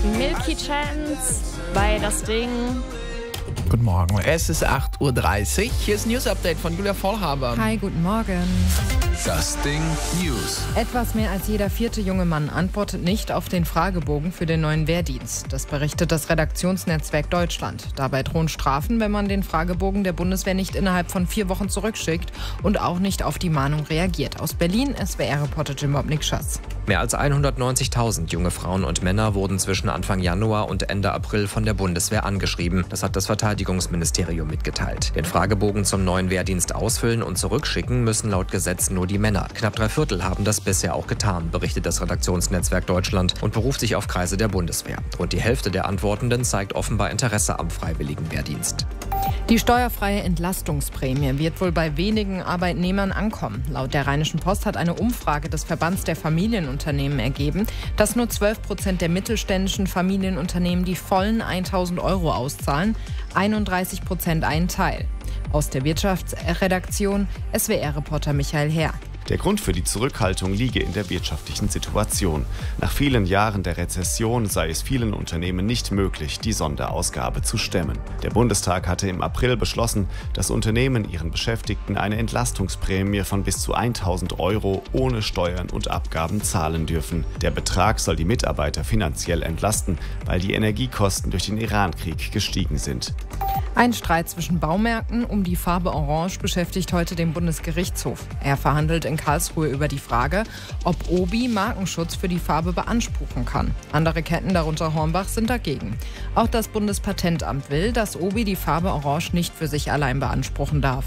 Milky Chance bei Das Ding. Guten Morgen, es ist 8:30 Uhr. Hier ist ein News-Update von Julia Vollhaber. Hi, guten Morgen. Das Ding News. Etwas mehr als jeder 4. junge Mann antwortet nicht auf den Fragebogen für den neuen Wehrdienst. Das berichtet das Redaktionsnetzwerk Deutschland. Dabei drohen Strafen, wenn man den Fragebogen der Bundeswehr nicht innerhalb von 4 Wochen zurückschickt und auch nicht auf die Mahnung reagiert. Aus Berlin, SWR-Reporter Jim Bobnik-Schatz. Mehr als 190.000 junge Frauen und Männer wurden zwischen Anfang Januar und Ende April von der Bundeswehr angeschrieben. Das hat das Verteidigungsministerium mitgeteilt. Den Fragebogen zum neuen Wehrdienst ausfüllen und zurückschicken müssen laut Gesetz nur die Männer. Knapp 3/4 haben das bisher auch getan, berichtet das Redaktionsnetzwerk Deutschland und beruft sich auf Kreise der Bundeswehr. Rund die Hälfte der Antwortenden zeigt offenbar Interesse am freiwilligen Wehrdienst. Die steuerfreie Entlastungsprämie wird wohl bei wenigen Arbeitnehmern ankommen. Laut der Rheinischen Post hat eine Umfrage des Verbands der Familienunternehmen ergeben, dass nur 12% der mittelständischen Familienunternehmen die vollen 1.000 € auszahlen, 31% einen Teil. Aus der Wirtschaftsredaktion SWR-Reporter Michael Herr. Der Grund für die Zurückhaltung liege in der wirtschaftlichen Situation. Nach vielen Jahren der Rezession sei es vielen Unternehmen nicht möglich, die Sonderausgabe zu stemmen. Der Bundestag hatte im April beschlossen, dass Unternehmen ihren Beschäftigten eine Entlastungsprämie von bis zu 1.000 € ohne Steuern und Abgaben zahlen dürfen. Der Betrag soll die Mitarbeiter finanziell entlasten, weil die Energiekosten durch den Irankrieg gestiegen sind. Ein Streit zwischen Baumärkten um die Farbe Orange beschäftigt heute den Bundesgerichtshof. Er verhandelt in Karlsruhe über die Frage, ob Obi Markenschutz für die Farbe beanspruchen kann. Andere Ketten, darunter Hornbach, sind dagegen. Auch das Bundespatentamt will, dass Obi die Farbe Orange nicht für sich allein beanspruchen darf.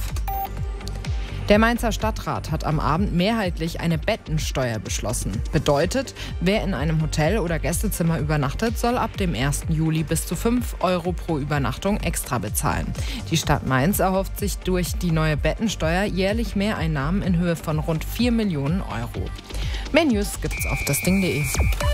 Der Mainzer Stadtrat hat am Abend mehrheitlich eine Bettensteuer beschlossen. Bedeutet, wer in einem Hotel oder Gästezimmer übernachtet, soll ab dem 1. Juli bis zu 5 € pro Übernachtung extra bezahlen. Die Stadt Mainz erhofft sich durch die neue Bettensteuer jährlich Mehreinnahmen in Höhe von rund 4 Millionen €. Mehr News gibt's auf dasding.de.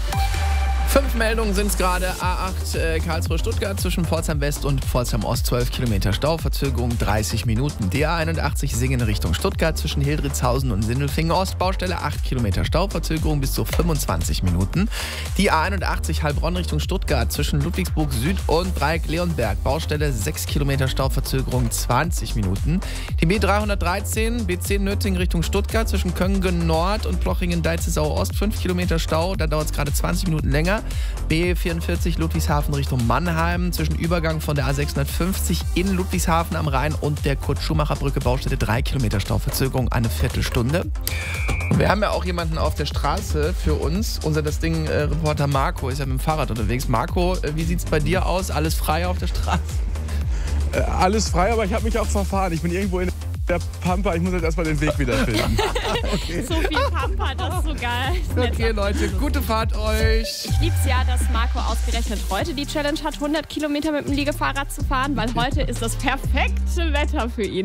5 Meldungen sind es gerade. A8 Karlsruhe-Stuttgart zwischen Pforzheim West und Pforzheim Ost 12 Kilometer Stau, Verzögerung 30 Minuten. Die A81 Singen Richtung Stuttgart zwischen Hildritzhausen und Sindelfingen Ost, Baustelle 8 Kilometer Stau, Verzögerung bis zu 25 Minuten. Die A81 Heilbronn Richtung Stuttgart zwischen Ludwigsburg Süd und Dreieck-Leonberg, Baustelle 6 Kilometer Stau, Verzögerung 20 Minuten. Die B313 B10 Nöttingen Richtung Stuttgart zwischen Köngen Nord und Plochingen-Deizesau Ost 5 Kilometer Stau, da dauert es gerade 20 Minuten länger. B44 Ludwigshafen Richtung Mannheim zwischen Übergang von der A650 in Ludwigshafen am Rhein und der Kurt-Schumacher-Brücke, Baustelle 3 Kilometer Stau, Verzögerung eine Viertelstunde. Und wir haben ja auch jemanden auf der Straße für uns. Unser Das Ding-Reporter Marco ist ja mit dem Fahrrad unterwegs. Marco, wie sieht's bei dir aus? Alles frei auf der Straße? Alles frei, aber ich habe mich auch verfahren. Ich bin irgendwo in der Pampa. Ich muss jetzt erstmal den Weg wieder finden. Okay. So viel Pampa, das ist so geil. Okay, Leute, gute Fahrt euch. Ich lieb's ja, dass Marco ausgerechnet heute die Challenge hat, 100 Kilometer mit dem Liegefahrrad zu fahren, weil heute ist das perfekte Wetter für ihn.